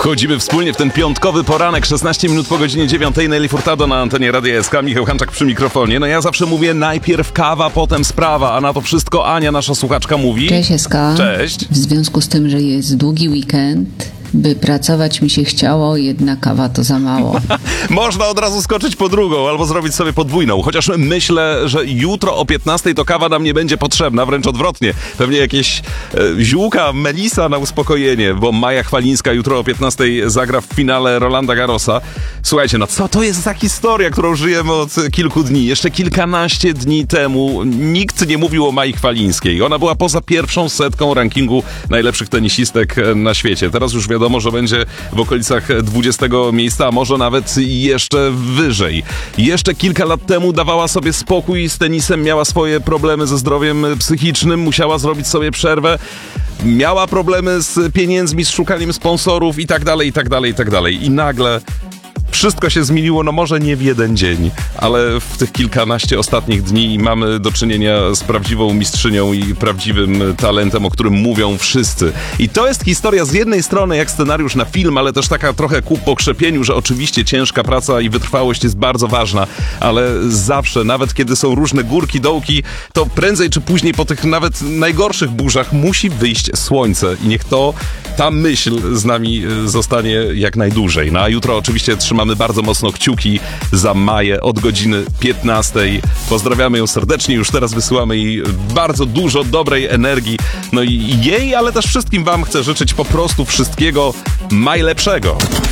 Wchodzimy wspólnie w ten piątkowy poranek, 16 minut po godzinie 9. Nelly Furtado na antenie Radia SK, Michał Hanczak przy mikrofonie. No ja zawsze mówię najpierw kawa, potem sprawa, a na to wszystko Ania, nasza słuchaczka, mówi... Cześć SK. Cześć. W związku z tym, że jest długi weekend, by pracować mi się chciało, jedna kawa to za mało. Można od razu skoczyć po drugą albo zrobić sobie podwójną. Chociaż myślę, że jutro o 15 to kawa nam nie będzie potrzebna, wręcz odwrotnie. Pewnie jakieś ziółka, melisa na uspokojenie, bo Maja Chwalińska jutro o 15 zagra w finale Rolanda Garrosa. Słuchajcie, no co to jest za historia, którą żyjemy od kilku dni? Jeszcze kilkanaście dni temu nikt nie mówił o Mai Chwalińskiej. Ona była poza pierwszą setką rankingu najlepszych tenisistek na świecie. Teraz już wiadomo, że będzie w okolicach 20 miejsca, a może nawet jeszcze wyżej. Jeszcze kilka lat temu dawała sobie spokój z tenisem, miała swoje problemy ze zdrowiem psychicznym, musiała zrobić sobie przerwę. Miała problemy z pieniędzmi, z szukaniem sponsorów i tak dalej, i tak dalej, i tak dalej. I nagle wszystko się zmieniło, no może nie w jeden dzień, ale w tych kilkanaście ostatnich dni mamy do czynienia z prawdziwą mistrzynią i prawdziwym talentem, o którym mówią wszyscy. I to jest historia z jednej strony jak scenariusz na film, ale też taka trochę ku pokrzepieniu, że oczywiście ciężka praca i wytrwałość jest bardzo ważna, ale zawsze, nawet kiedy są różne górki, dołki, to prędzej czy później po tych nawet najgorszych burzach musi wyjść słońce i niech ta myśl z nami zostanie jak najdłużej. No a jutro oczywiście trzymamy bardzo mocno kciuki za Maję od godziny 15. Pozdrawiamy ją serdecznie, już teraz wysyłamy jej bardzo dużo dobrej energii. No i jej, ale też wszystkim wam chcę życzyć po prostu wszystkiego najlepszego.